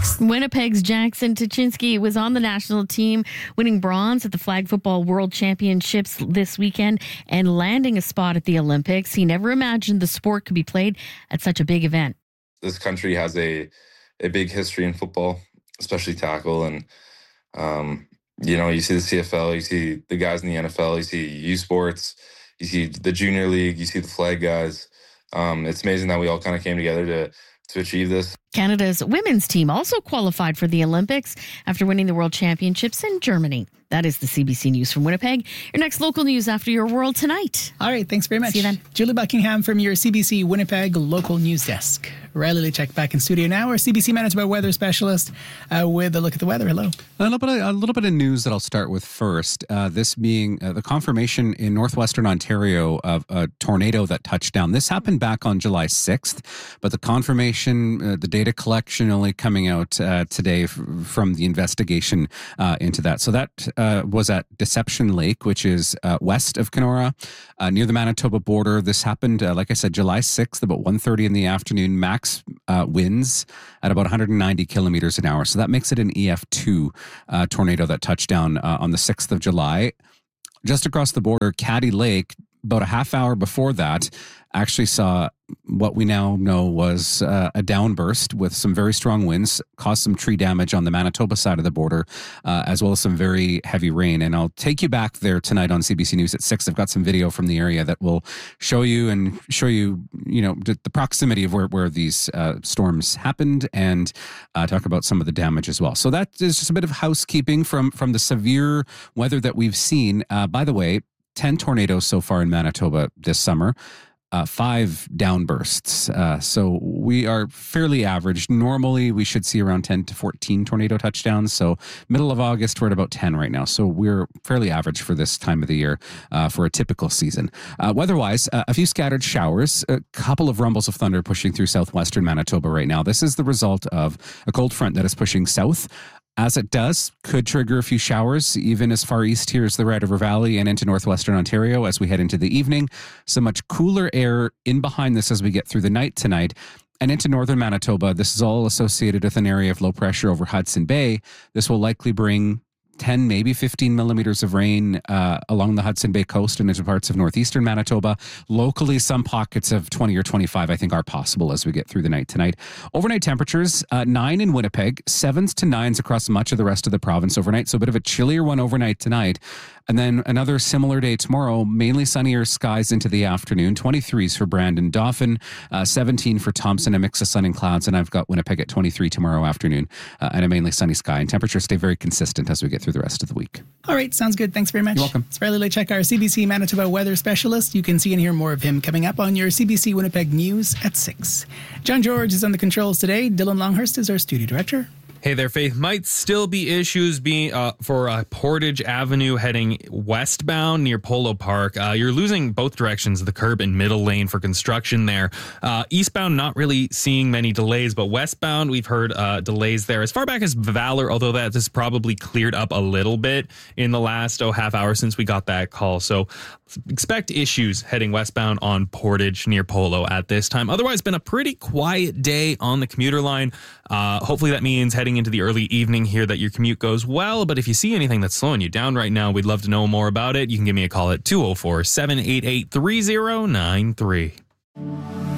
6th. Winnipeg's Jackson Tuchinski was on the national team, winning bronze at the Flag Football World Championships this weekend and landing a spot at the Olympics. He never imagined the sport could be played at such a big event. This country has a big history in football, especially tackle. And, you see the CFL, you see the guys in the NFL, you see U Sports, you see the Junior League, you see the flag guys. It's amazing that we all kind of came together to achieve this. Canada's women's team also qualified for the Olympics after winning the World Championships in Germany. That is the CBC News from Winnipeg. Your next local news after your World Tonight. All right, thanks very much. See you then. Julie Buckingham from your CBC Winnipeg local news desk. Riley Lechek back in studio now, our CBC Manitoba weather specialist with a look at the weather. Hello. A little bit of news that I'll start with first. This being the confirmation in northwestern Ontario of a tornado that touched down. This happened back on July 6th, but the confirmation, the data collection only coming out today from the investigation into that. So that was at Deception Lake, which is west of Kenora, near the Manitoba border. This happened, like I said, July 6th, about 1:30 in the afternoon. Max winds at about 190 kilometers an hour. So that makes it an EF2 tornado that touched down on the 6th of July. Just across the border, Caddy Lake, about a half hour before that, actually saw what we now know was a downburst with some very strong winds, caused some tree damage on the Manitoba side of the border, as well as some very heavy rain. And I'll take you back there tonight on CBC News at 6. I've got some video from the area that will show you, the proximity of where these storms happened and talk about some of the damage as well. So that is just a bit of housekeeping from the severe weather that we've seen. By the way, 10 tornadoes so far in Manitoba this summer. 5 downbursts. So we are fairly average. Normally, we should see around 10 to 14 tornado touchdowns. So middle of August, we're at about 10 right now. So we're fairly average for this time of the year for a typical season. Weather-wise, a few scattered showers, a couple of rumbles of thunder pushing through southwestern Manitoba right now. This is the result of a cold front that is pushing south. As it does, could trigger a few showers, even as far east here as the Red River Valley and into northwestern Ontario as we head into the evening. So much cooler air in behind this as we get through the night tonight. And into northern Manitoba, this is all associated with an area of low pressure over Hudson Bay. This will likely bring 10, maybe 15 millimeters of rain along the Hudson Bay coast and into parts of northeastern Manitoba. Locally, some pockets of 20 or 25, I think, are possible as we get through the night tonight. Overnight temperatures, 9 in Winnipeg, 7s to 9s across much of the rest of the province overnight. So a bit of a chillier one overnight tonight. And then another similar day tomorrow, mainly sunnier skies into the afternoon. 23s for Brandon Dauphin, 17 for Thompson, a mix of sun and clouds. And I've got Winnipeg at 23 tomorrow afternoon and a mainly sunny sky. And temperatures stay very consistent as we get through the rest of the week. All right, sounds good. Thanks very much. You're welcome. It's Riley Lechek, our CBC Manitoba weather specialist. You can see and hear more of him coming up on your CBC Winnipeg News at 6. John George is on the controls today. Dylan Longhurst is our studio director. Hey there, Faith. Might still be issues for Portage Avenue heading westbound near Polo Park. You're losing both directions of the curb and middle lane for construction there. Eastbound, not really seeing many delays, but westbound, we've heard delays there as far back as Valor, although that has probably cleared up a little bit in the last half hour since we got that call. So expect issues heading westbound on Portage near Polo at this time. Otherwise, been a pretty quiet day on the commuter line. Hopefully that means heading into the early evening here that your commute goes well. But if you see anything that's slowing you down right now, we'd love to know more about it. You can give me a call at 204-788-3093.